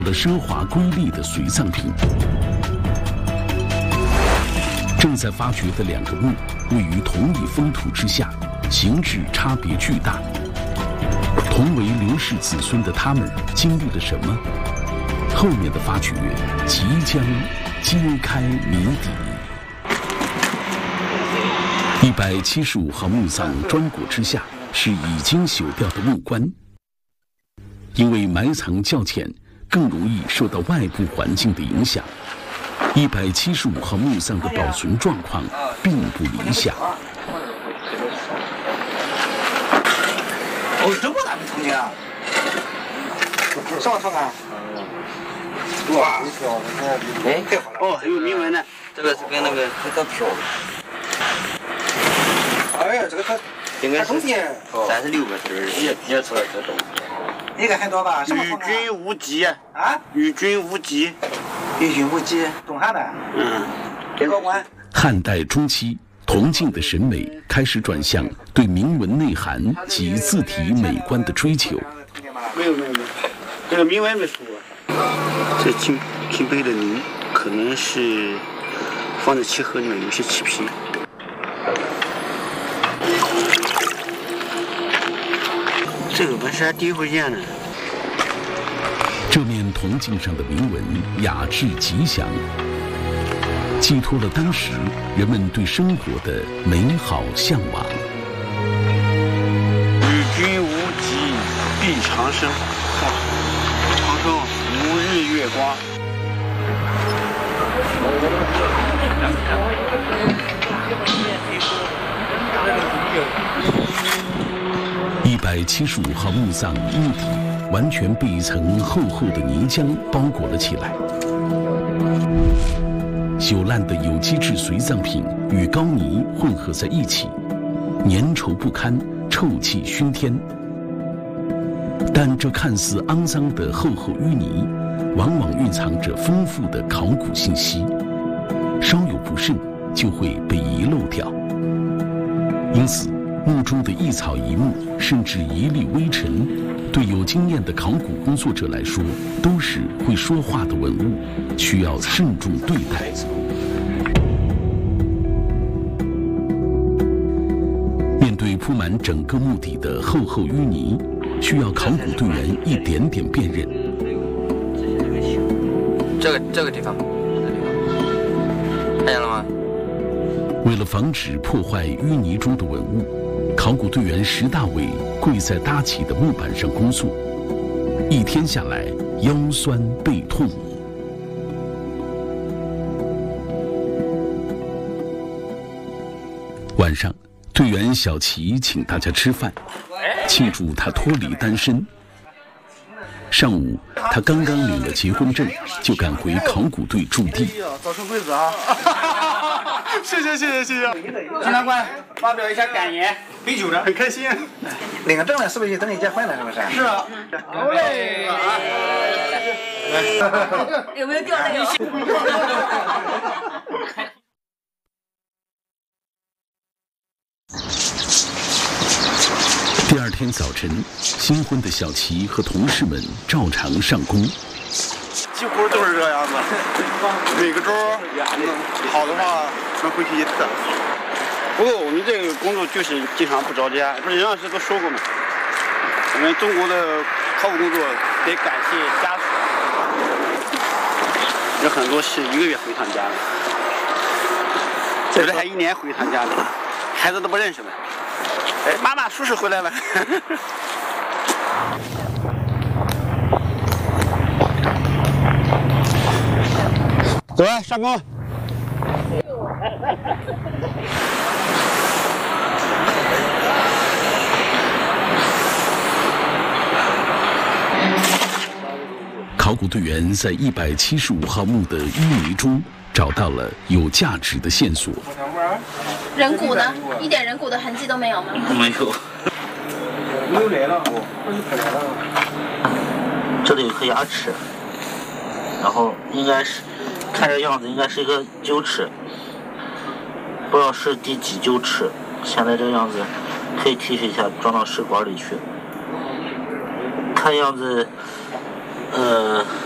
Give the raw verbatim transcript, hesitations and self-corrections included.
的奢华瑰丽的随葬品。正在发掘的两个墓位于同一封土之下，形制差别巨大。同为刘氏子孙的他们经历了什么？后面的发掘即将揭开谜底。一百七十五号墓葬砖椁之下是已经朽掉的木棺，因为埋藏较浅，更容易受到外部环境的影响。一百七十五号墓葬的保存状况并不理想。 哦，这么大的铜镜啊！什么铜啊？哇！哎，太好了！ 哦，还有铭文呢，这个是跟那个这个票。 哎呀，这个可应该是铜镜， 三十六个字儿，也别出来这东西。 这个还多吧？什么铜啊？ 与君无忌啊！ 与君无忌。 与君无忌，东汉的。 嗯。 高官。 汉代中期，铜镜的审美开始转向对铭文内涵及字体美观的追求。 没有没有没有，这个铭文没出过。这金金杯的铭可能是放在漆盒里面，有些漆皮。这个本是俺第一回见的。 这面铜镜上的铭文雅致吉祥，寄托了当时人们对生活的美好向往。 与君无忌，必长生。长生无日月光。 一百七十五号墓葬墓底完全被一层厚厚的泥浆包裹了起来，朽烂的有机质随葬品与膏泥混合在一起，粘稠不堪，臭气熏天。但这看似肮脏的厚厚淤泥，往往蕴藏着丰富的考古信息，稍有不慎就会被遗漏掉。因此，墓中的一草一木，甚至一粒微尘，对有经验的考古工作者来说，都是会说话的文物，需要慎重对待。面对铺满整个墓底的厚厚淤泥，需要考古队员一点点辨认。 这个这个地方，这个地方，看见了吗？ 为了防止破坏淤泥中的文物，考古队员石大伟跪在搭起的木板上工作，一天下来腰酸背痛。晚上，队员小齐请大家吃饭，庆祝他脱离单身。上午，他刚刚领了结婚证，就赶回考古队驻地。 早生贵子啊！ 谢谢谢谢谢谢。 检察官发表一下感言， 杯酒的很开心。 领个证了，是不是就等你结婚了？是不是？ 是啊。 好嘞。 有没有掉泪？ 第二天早晨，新婚的小齐和同事们照常上工。 几乎都是这样子，每个周好的话能回去一次。 不过我们这个工作就是经常不着家，不是任老师都说过吗？我们中国的考古工作得感谢家属，有很多是一个月回趟家的，有的还一年回趟家的，孩子都不认识了。哎，妈妈，叔叔回来了。走啊，上工。 考古队员在一百七十五号墓的淤泥中找到了有价值的线索。 人骨呢？一点人骨的痕迹都没有吗？ 没有。 没有来了，不是快来了。 这里有颗牙齿，然后应该是看这样子应该是一个臼齿，不知道是第几臼齿。现在这样子可以提取一下，装到试管里去。看样子，呃。